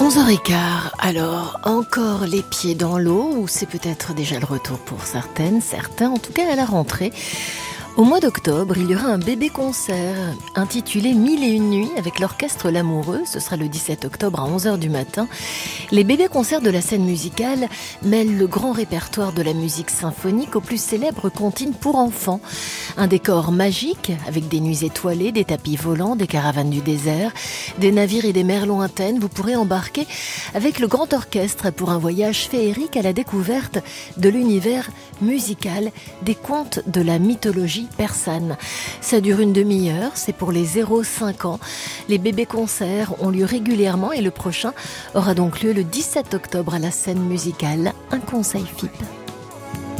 11h15, alors encore les pieds dans l'eau, ou c'est peut-être déjà le retour pour certaines, certains, en tout cas à la rentrée. Au mois d'octobre, il y aura un bébé-concert intitulé 1001 nuits avec l'orchestre L'Amoureux. Ce sera le 17 octobre à 11h du matin. Les bébés-concerts de la scène musicale mêlent le grand répertoire de la musique symphonique aux plus célèbres comptines pour enfants. Un décor magique avec des nuits étoilées, des tapis volants, des caravanes du désert, des navires et des mers lointaines. Vous pourrez embarquer avec le grand orchestre pour un voyage féerique à la découverte de l'univers musical des contes de la mythologie persane. Ça dure une demi-heure, c'est pour les 0-5 ans. Les bébés-concerts ont lieu régulièrement et le prochain aura donc lieu le 17 octobre à la scène musicale. Un conseil FIP.